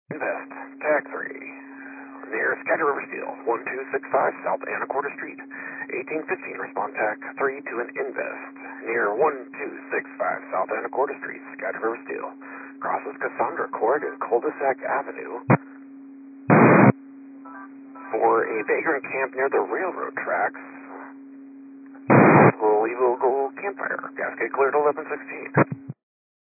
Invest. Tag 3. Near Skagit River Steel, 1265 South Anacorta Street. 1815, respond tag 3 to an invest. Near 1265 South Anacorta Street, Skagit River Steel. Crosses Cassandra Court and Cul-de-sac Avenue. For a vagrant camp near the railroad tracks. We'll go campfire. Cascade cleared 1116.